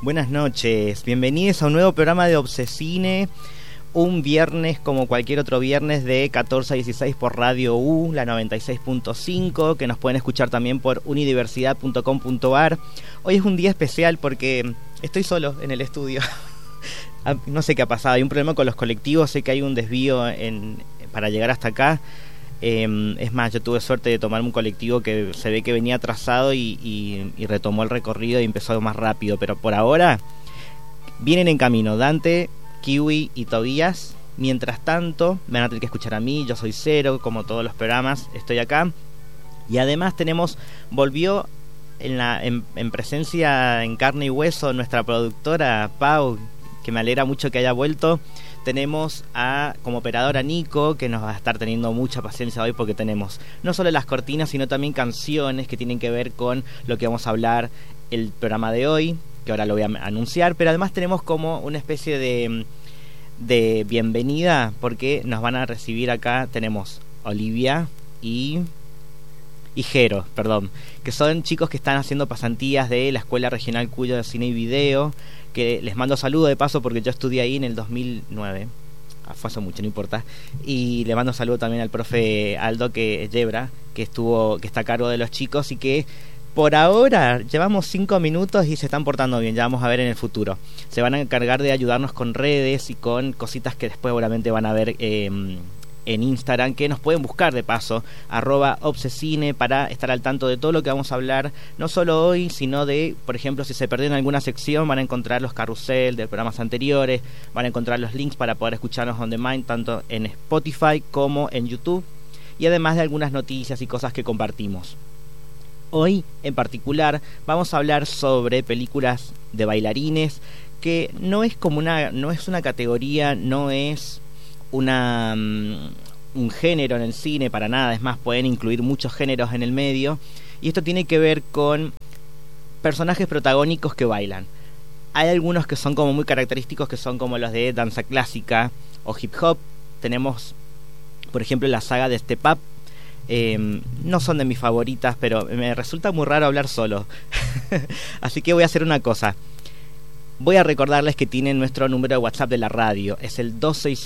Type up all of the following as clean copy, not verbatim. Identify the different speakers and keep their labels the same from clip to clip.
Speaker 1: Buenas noches, bienvenidos a un nuevo programa de Obsesine. Un viernes como cualquier otro viernes de 14 a 16 por Radio U, la 96.5, que nos pueden escuchar también por unidiversidad.com.ar. Hoy es un día especial porque estoy solo en el estudio. No sé qué ha pasado, hay un problema con los colectivos, sé que hay un desvío para llegar hasta acá. Es más, yo tuve suerte de tomar un colectivo que se ve que venía atrasado y retomó el recorrido y empezó más rápido, pero por ahora vienen en camino Dante, Kiwi y Tobías. Mientras tanto me van a tener que escuchar a mí, yo soy Cero, como todos los programas, estoy acá. Y además volvió en presencia en carne y hueso nuestra productora Pau, que me alegra mucho que haya vuelto. Tenemos como operadora Nico, que nos va a estar teniendo mucha paciencia hoy porque tenemos no solo las cortinas, sino también canciones que tienen que ver con lo que vamos a hablar el programa de hoy, que ahora lo voy a anunciar, pero además tenemos como una especie de bienvenida, porque nos van a recibir acá. Tenemos Olivia y Jero, que son chicos que están haciendo pasantías de la Escuela Regional Cuyo de Cine y Video, que les mando saludo de paso porque yo estudié ahí en el 2009, fue hace mucho, no importa. Y le mando saludo también al profe Aldo Yebra, que está a cargo de los chicos y que por ahora llevamos 5 minutos y se están portando bien. Ya vamos a ver en el futuro. Se van a encargar de ayudarnos con redes y con cositas que después seguramente van a ver en Instagram, que nos pueden buscar de paso, @obsesine, para estar al tanto de todo lo que vamos a hablar, no solo hoy, sino de, por ejemplo, si se perdieron alguna sección, van a encontrar los carrusel de programas anteriores, van a encontrar los links para poder escucharnos on demand, tanto en Spotify como en YouTube, y además de algunas noticias y cosas que compartimos. Hoy, en particular, vamos a hablar sobre películas de bailarines, que no es una categoría, no es un género en el cine para nada. Es más, pueden incluir muchos géneros en el medio, y esto tiene que ver con personajes protagónicos que bailan. Hay algunos que son como muy característicos, que son como los de danza clásica o hip hop. Tenemos, por ejemplo, la saga de Step Up. No son de mis favoritas, pero me resulta muy raro hablar solo. Así que voy a hacer una cosa. Voy a recordarles que tienen nuestro número de WhatsApp de la radio. Es el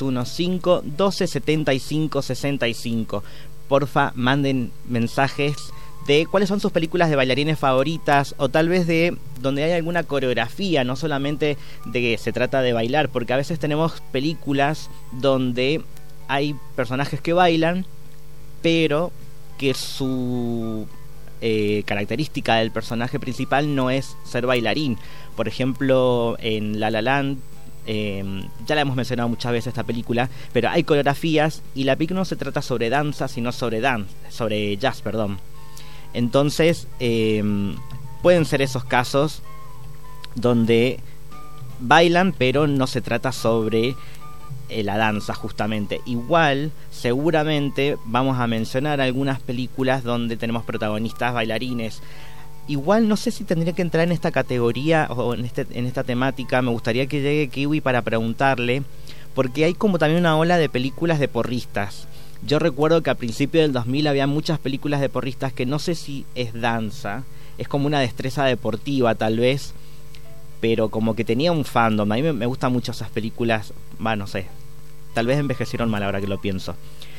Speaker 1: 2615-1275-65. Porfa, manden mensajes de cuáles son sus películas de bailarines favoritas, o tal vez de donde hay alguna coreografía, no solamente de que se trata de bailar, porque a veces tenemos películas donde hay personajes que bailan, pero que su característica del personaje principal no es ser bailarín. Por ejemplo, en La La Land, ya la hemos mencionado muchas veces esta película, pero hay coreografías y la película no se trata sobre danza, sino sobre jazz. Entonces, pueden ser esos casos donde bailan, pero no se trata sobre la danza justamente. Igual, seguramente vamos a mencionar algunas películas donde tenemos protagonistas bailarines. Igual no sé si tendría que entrar en esta categoría o en esta temática. Me gustaría que llegue Kiwi para preguntarle, porque hay como también una ola de películas de porristas. Yo recuerdo que a principios del 2000 había muchas películas de porristas que no sé si es danza, es como una destreza deportiva tal vez, pero como que tenía un fandom. A mí me gustan mucho esas películas. No sé, tal vez envejecieron mal ahora que lo pienso.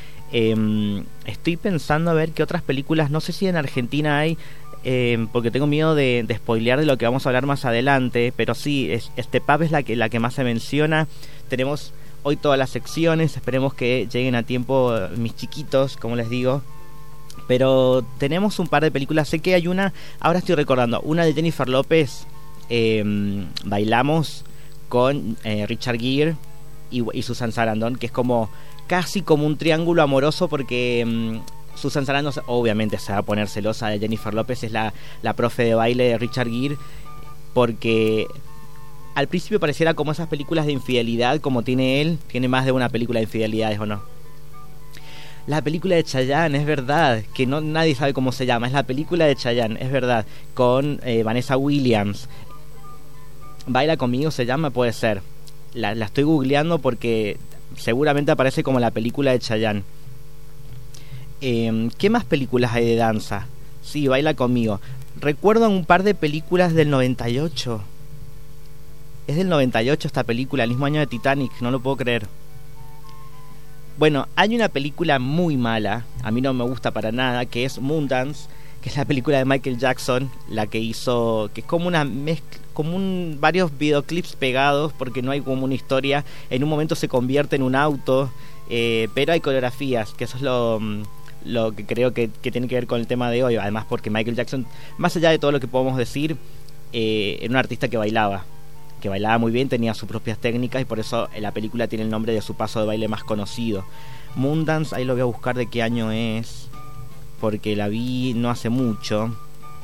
Speaker 1: Estoy pensando a ver qué otras películas, no sé si en Argentina hay, porque tengo miedo de spoilear de lo que vamos a hablar más adelante, pero sí, Step Up es la que más se menciona. Tenemos hoy todas las secciones, esperemos que lleguen a tiempo mis chiquitos, como les digo. Pero tenemos un par de películas, sé que hay una, ahora estoy recordando, una de Jennifer López, Bailamos, con Richard Gere y Susan Sarandon, que es como casi como un triángulo amoroso, porque Susan Sarandon obviamente se va a poner celosa de Jennifer López, es la profe de baile de Richard Gere, porque al principio pareciera como esas películas de infidelidad como tiene él. Tiene más de una película de infidelidades, ¿o no? La película de Chayanne, es verdad, que nadie sabe cómo se llama, es la película de Chayanne, es verdad, con Vanessa Williams. Baila conmigo se llama, puede ser. La estoy googleando porque seguramente aparece como la película de Chayanne. ¿Qué más películas hay de danza? Sí, Baila conmigo. Recuerdo un par de películas del 98. Es del 98 esta película, el mismo año de Titanic, no lo puedo creer. Bueno, hay una película muy mala, a mí no me gusta para nada, que es Moondance, que es la película de Michael Jackson, la que hizo, que es como una mezcla, varios videoclips pegados, porque no hay como una historia. En un momento se convierte en un auto, pero hay coreografías, que eso es lo que creo que tiene que ver con el tema de hoy. Además, porque Michael Jackson, más allá de todo lo que podemos decir, era un artista que bailaba muy bien, tenía sus propias técnicas, y por eso la película tiene el nombre de su paso de baile más conocido. Moondance, ahí lo voy a buscar de qué año es, porque la vi no hace mucho.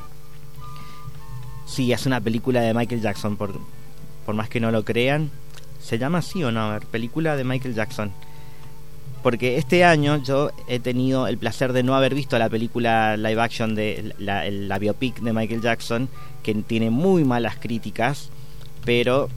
Speaker 1: Sí, es una película de Michael Jackson, por más que no lo crean. ¿Se llama así o no? A ver, película de Michael Jackson. Porque este año yo he tenido el placer de no haber visto la película live action de la biopic de Michael Jackson, que tiene muy malas críticas, pero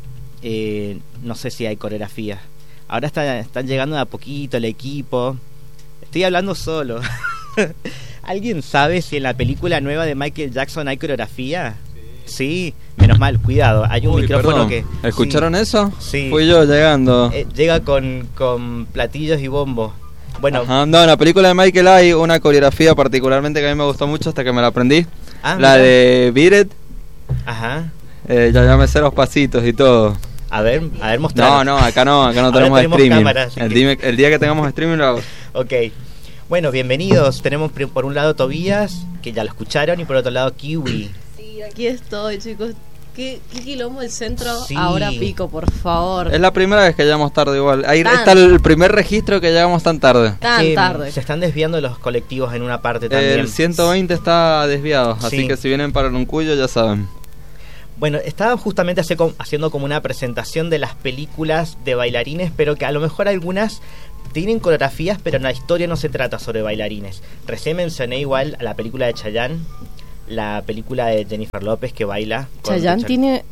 Speaker 1: no sé si hay coreografía. Ahora están llegando de a poquito el equipo. Estoy hablando solo. ¿Alguien sabe si en la película nueva de Michael Jackson hay coreografía? Sí, menos mal, cuidado, hay un micrófono.
Speaker 2: Perdón. Que... ¿Escucharon eso?
Speaker 1: Sí.
Speaker 2: Fui yo llegando.
Speaker 1: Llega con platillos y bombos. Bueno,
Speaker 2: ajá, no, en la película de Michael hay una coreografía particularmente que a mí me gustó mucho hasta que me la aprendí. La
Speaker 1: mira.
Speaker 2: de Beat It.
Speaker 1: Ajá.
Speaker 2: Ya me sé los pasitos y todo.
Speaker 1: A ver, mostrar.
Speaker 2: No, acá no tenemos streaming.
Speaker 1: Cámaras,
Speaker 2: el día que tengamos streaming lo hago.
Speaker 1: Ok. Bueno, bienvenidos. Tenemos por un lado Tobías, que ya lo escucharon, y por otro lado Kiwi.
Speaker 3: Sí, aquí estoy, chicos. ¿Qué quilombo el centro?
Speaker 1: Sí.
Speaker 3: Ahora pico, por favor.
Speaker 2: Es la primera vez que llegamos tarde igual. Ahí está el primer registro que llegamos tan tarde.
Speaker 3: Tan tarde.
Speaker 1: Se están desviando los colectivos en una parte también.
Speaker 2: El 120 está desviado, así
Speaker 1: Sí.
Speaker 2: que si vienen para Luncuyo ya saben.
Speaker 1: Bueno, estaba justamente haciendo como una presentación de las películas de bailarines, pero que a lo mejor algunas tienen coreografías, pero en la historia no se trata sobre bailarines. Recién mencioné igual a la película de Chayanne, la película de Jennifer López que baila.
Speaker 3: Chayanne tiene...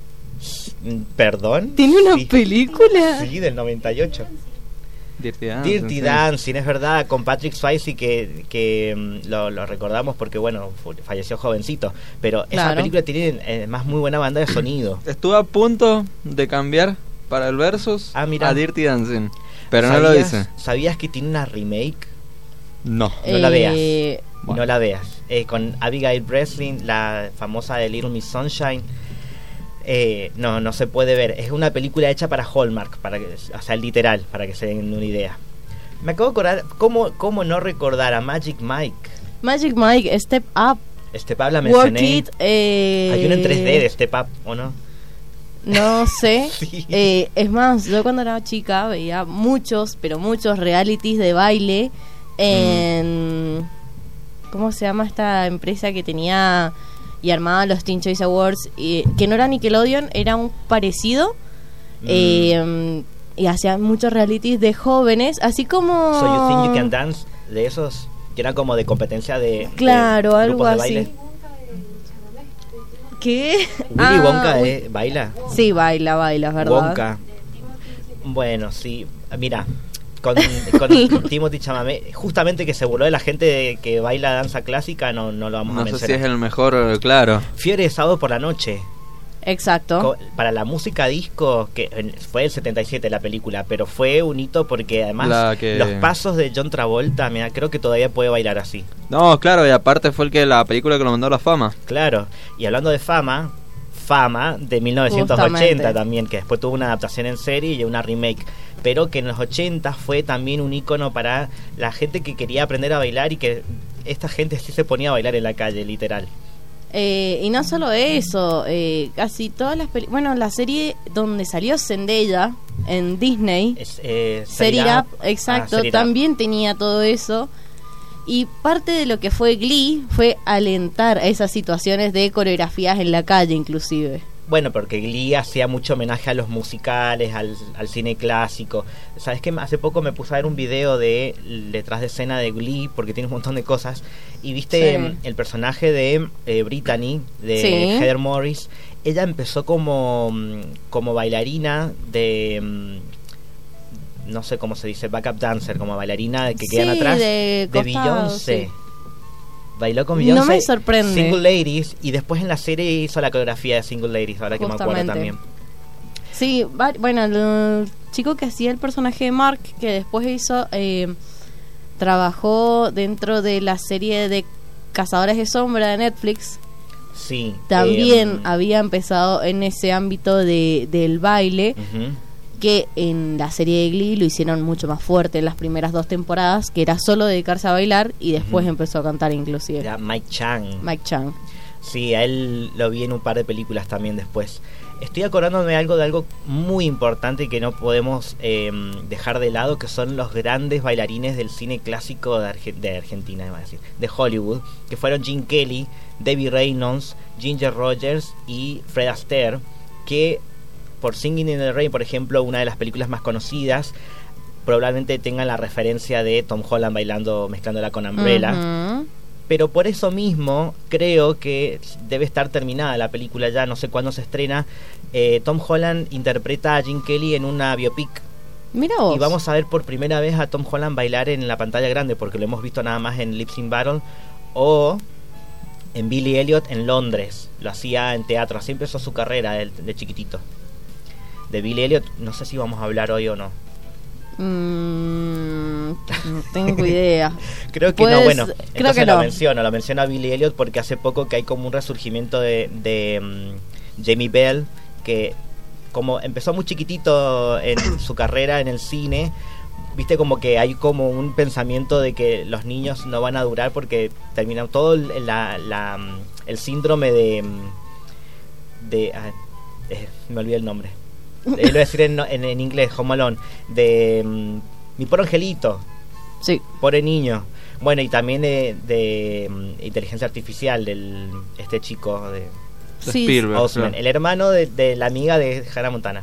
Speaker 1: ¿Perdón?
Speaker 3: ¿Tiene una
Speaker 1: Sí.
Speaker 3: película?
Speaker 1: Sí, del 98.
Speaker 2: Dirty Dancing.
Speaker 1: Dirty Dancing, es verdad, con Patrick Swayze, que lo recordamos porque, bueno, falleció jovencito. Pero esa
Speaker 3: Claro.
Speaker 1: película tiene además muy buena banda de sonido.
Speaker 2: Estuve a punto de cambiar para el Versus
Speaker 1: Ah, mira.
Speaker 2: a Dirty Dancing, pero no lo hice.
Speaker 1: ¿Sabías que tiene una remake?
Speaker 2: No.
Speaker 1: No la veas.
Speaker 2: Bueno.
Speaker 1: No la veas. Con Abigail Breslin, la famosa de Little Miss Sunshine. No se puede ver. Es una película hecha para Hallmark, o sea, literal, para que se den una idea. Me acabo de acordar, ¿cómo no recordar a Magic Mike?
Speaker 3: Magic Mike, Step Up,
Speaker 1: Step Up la
Speaker 3: Work
Speaker 1: mencioné.
Speaker 3: It.
Speaker 1: Hay uno en 3D de Step Up, ¿o no?
Speaker 3: No sé.
Speaker 1: Sí.
Speaker 3: Es más, yo cuando era chica veía muchos realities de baile en... ¿Cómo se llama esta empresa que tenía y armaba los Teen Choice Awards? Que no era Nickelodeon, era un parecido. Y hacían muchos realities de jóvenes, así como...
Speaker 1: So You Think You Can Dance, de esos, que eran como de competencia de
Speaker 3: Claro,
Speaker 1: de
Speaker 3: algo
Speaker 1: grupos de
Speaker 3: así.
Speaker 1: baile.
Speaker 3: ¿Qué?
Speaker 1: Willy Wonka baila.
Speaker 3: Sí, baila, es verdad.
Speaker 1: Wonka. Bueno, sí. Mira, con Timothy Chalamet, justamente que se burló de la gente que baila danza clásica, no lo vamos a
Speaker 2: No
Speaker 1: mencionar.
Speaker 2: sé si es el mejor, claro.
Speaker 1: Fiebre de sábado por la noche.
Speaker 3: Exacto.
Speaker 1: Para la música disco, que fue el 77 la película, pero fue un hito porque además los pasos de John Travolta, mira, creo que todavía puede bailar así.
Speaker 2: No, claro, y aparte fue la película que lo mandó a la fama.
Speaker 1: Claro, y hablando de Fama de 1980
Speaker 3: Justamente.
Speaker 1: también, que después tuvo una adaptación en serie y una remake, pero que en los 80 fue también un ícono para la gente que quería aprender a bailar, y que esta gente sí se ponía a bailar en la calle, literal.
Speaker 3: Y no solo eso, casi todas las películas... Bueno, la serie donde salió Zendaya en Disney, Set It Up, exacto,
Speaker 1: Set It Up.
Speaker 3: también tenía todo eso. Y parte de lo que fue Glee fue alentar esas situaciones de coreografías en la calle, inclusive.
Speaker 1: Bueno, porque Glee hacía mucho homenaje a los musicales, al cine clásico. ¿Sabes qué? Hace poco me puse a ver un video de detrás de escena de Glee, porque tiene un montón de cosas. Y viste
Speaker 3: Sí.
Speaker 1: el personaje de Brittany, de
Speaker 3: Sí.
Speaker 1: Heather Morris. Ella empezó como bailarina de... no sé cómo se dice, backup dancer, como bailarina que quedan
Speaker 3: Sí,
Speaker 1: atrás
Speaker 3: de costado,
Speaker 1: Beyoncé.
Speaker 3: sí.
Speaker 1: Bailó con Beyoncé.
Speaker 3: No me sorprende.
Speaker 1: Single Ladies, y después en la serie hizo la coreografía de Single Ladies, ahora que me acuerdo
Speaker 3: Justamente.
Speaker 1: también.
Speaker 3: Sí, bueno, el chico que hacía el personaje de Mark, que después hizo, trabajó dentro de la serie de Cazadores de Sombra de Netflix.
Speaker 1: Sí.
Speaker 3: También había empezado en ese ámbito del baile, que en la serie de Glee lo hicieron mucho más fuerte en las primeras 2 temporadas, que era solo dedicarse a bailar, y después empezó a cantar inclusive.
Speaker 1: Era Mike Chang. Sí, a él lo vi en un par de películas también después. Estoy acordándome de algo muy importante que no podemos dejar de lado, que son los grandes bailarines del cine clásico de Argentina, iba a decir, de Hollywood, que fueron Gene Kelly, Debbie Reynolds, Ginger Rogers y Fred Astaire, que por Singing in the Rain, por ejemplo, una de las películas más conocidas, probablemente tengan la referencia de Tom Holland bailando, mezclándola con Umbrella. Pero por eso mismo creo que debe estar terminada la película ya, no sé cuándo se estrena. Tom Holland interpreta a Gene Kelly en una biopic.
Speaker 3: Mira vos.
Speaker 1: Y vamos a ver por primera vez a Tom Holland bailar en la pantalla grande, porque lo hemos visto nada más en Lip Sync Battle o en Billy Elliot en Londres. Lo hacía en teatro, así empezó su carrera de chiquitito. De Billy Elliot no sé si vamos a hablar hoy o no.
Speaker 3: No tengo idea.
Speaker 1: Creo que no, bueno,
Speaker 3: creo
Speaker 1: entonces
Speaker 3: que no.
Speaker 1: lo menciono a Billy Elliot porque hace poco que hay como un resurgimiento de Jamie Bell, que como empezó muy chiquitito en su carrera en el cine, viste, como que hay como un pensamiento de que los niños no van a durar porque terminan todo el síndrome me olvidé el nombre. Lo voy a decir en inglés, Home Alone, de mi pobre angelito.
Speaker 3: Sí.
Speaker 1: Pobre niño. Bueno, y también de inteligencia artificial, este chico de
Speaker 3: Sí.
Speaker 2: Spielberg,
Speaker 1: Osment, el hermano de la amiga de Hannah Montana.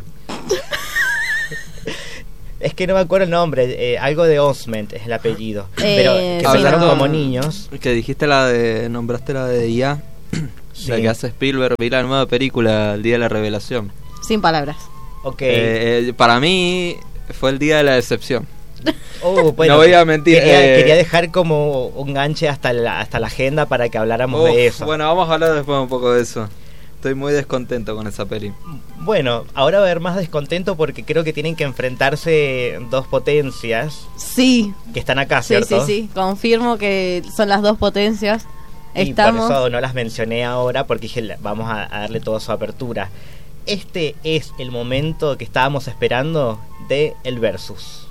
Speaker 1: Es que no me acuerdo el nombre, algo de Osment es el apellido. Pero que
Speaker 3: sí,
Speaker 1: empezaron
Speaker 3: no.
Speaker 1: como niños.
Speaker 2: Que dijiste nombraste la de IA,
Speaker 1: Sí.
Speaker 2: la que hace Spielberg, vi la nueva película, El Día de la Revelación.
Speaker 3: Sin palabras.
Speaker 1: Ok.
Speaker 2: Para mí fue el día de la decepción.
Speaker 1: Bueno,
Speaker 2: no voy a mentir.
Speaker 1: Quería dejar como un ganche hasta la agenda para que habláramos de eso.
Speaker 2: Bueno, vamos a hablar después un poco de eso. Estoy muy descontento con esa peli.
Speaker 1: Bueno, ahora va a haber más descontento porque creo que tienen que enfrentarse 2 potencias
Speaker 3: Sí.
Speaker 1: que están acá,
Speaker 3: Sí,
Speaker 1: ¿cierto?
Speaker 3: sí. Confirmo que son las 2 potencias.
Speaker 1: Y
Speaker 3: Estamos.
Speaker 1: por eso no las mencioné ahora porque dije, vamos a darle toda su apertura. Este es el momento que estábamos esperando de El Versus.